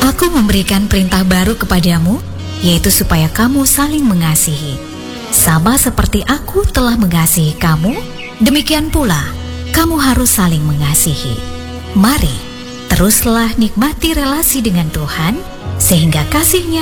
Aku memberikan perintah baru kepadamu, yaitu supaya kamu saling mengasihi. Sama seperti aku telah mengasihi kamu, demikian pula kamu harus saling mengasihi. Mari, teruslah nikmati relasi dengan Tuhan, sehingga kasih-Nya